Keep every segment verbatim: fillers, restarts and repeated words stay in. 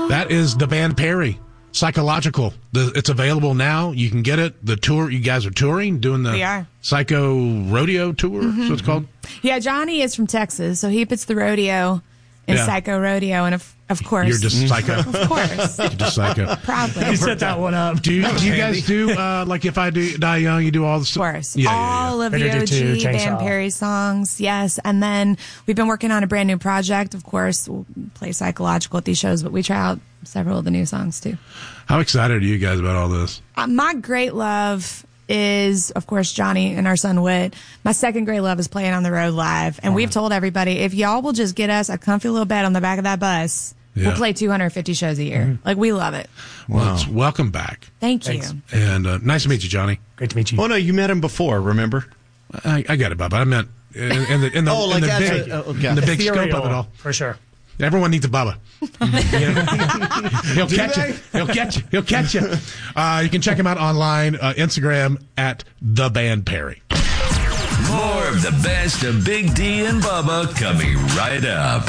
That is the band Perry. Psychological. The, it's available now. You can get it. The tour, you guys are touring, doing the we are. Psycho Rodeo Tour, Mm-hmm. so it's called? Yeah, Johnny is from Texas, so he puts the rodeo in Yeah. Psycho Rodeo, and of, of course. You're just psycho. Of course. You're just psycho. Proudly. You set that one up. Do you, do you guys do, uh, like if I do Die Young, you do all the Of course. Yeah, yeah, all yeah. of the Ready O to do G Chainsaw. Van Perry songs, yes. And then we've been working on a brand new project. Of course, we'll play Psychological at these shows, but we try out several of the new songs too. How excited are you guys about all this? Uh, my great love is, of course, Johnny and our son Whit. My second great love is playing on the road live. And we've told everybody, if y'all will just get us a comfy little bed on the back of that bus, Yeah. we'll play two hundred fifty shows a year. Mm-hmm. Like, we love it. Well, it's welcome back. Thank Thanks. you. And uh, nice to meet you, Johnny. Great to meet you. Oh, no, you met him before, remember? I, I got it, Bubba. I meant in, in the, in the, Oh, in like the as big, a- oh, okay. in the big scope Ethereal, of it all. for sure. Everyone needs a Bubba. You know? He'll catch they? you. He'll catch you. He'll catch you. Uh, you can check him out online, uh, Instagram at the band Perry. More of the best of Big D and Bubba coming right up.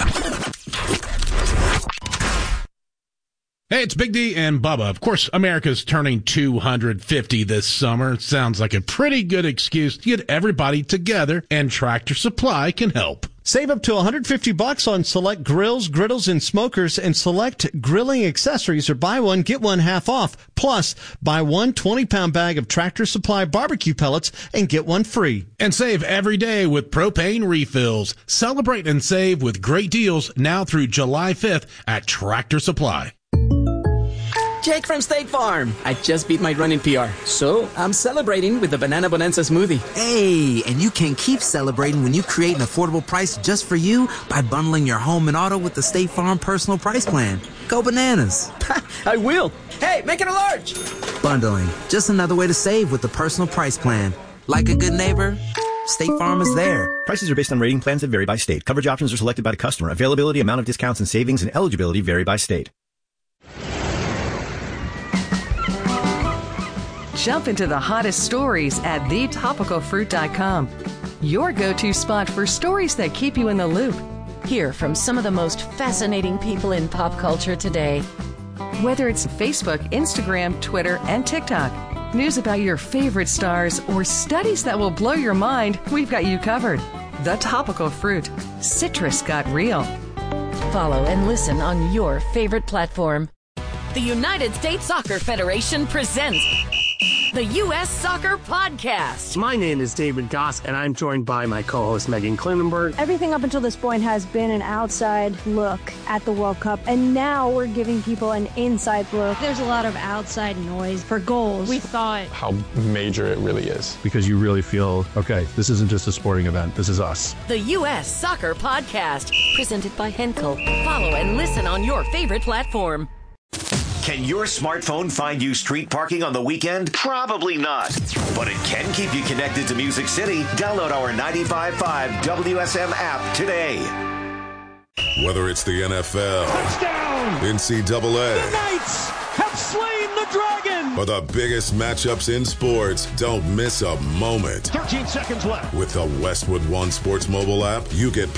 Hey, it's Big D and Bubba. Of course, America's turning two hundred fifty this summer. Sounds like a pretty good excuse to get everybody together, and Tractor Supply can help. Save up to one hundred fifty bucks on select grills, griddles, and smokers, and select grilling accessories, or buy one, get one half off. Plus, buy one twenty-pound bag of Tractor Supply barbecue pellets and get one free. And save every day with propane refills. Celebrate and save with great deals now through July fifth at Tractor Supply. Jake from State Farm. I just beat my running P R, so I'm celebrating with the Banana Bonanza smoothie. Hey, and you can keep celebrating when you create an affordable price just for you by bundling your home and auto with the State Farm Personal Price Plan. Go bananas. I will. Hey, make it a large. Bundling, just another way to save with the Personal Price Plan. Like a good neighbor, State Farm is there. Prices are based on rating plans that vary by state. Coverage options are selected by the customer. Availability, amount of discounts and savings, and eligibility vary by state. Jump into the hottest stories at the topical fruit dot com. Your go-to spot for stories that keep you in the loop. Hear from some of the most fascinating people in pop culture today. Whether it's Facebook, Instagram, Twitter, and TikTok, news about your favorite stars, or studies that will blow your mind, we've got you covered. The Topical Fruit. Citrus got real. Follow and listen on your favorite platform. The United States Soccer Federation presents the U S Soccer Podcast. My name is David Goss, and I'm joined by my co-host Megan Klinenberg. Everything up until this point has been an outside look at the World Cup, and now we're giving people an inside look. There's a lot of outside noise for goals. We thought how major it really is. Because you really feel, okay, this isn't just a sporting event, this is us. The U S Soccer Podcast, presented by Henkel. Follow and listen on your favorite platform. Can your smartphone find you street parking on the weekend? Probably not. But it can keep you connected to Music City. Download our ninety-five point five W S M app today. Whether it's the N F L, touchdown, N C double A, the Knights have slain the dragon, or the biggest matchups in sports, don't miss a moment. thirteen seconds left. With the Westwood One Sports mobile app, you get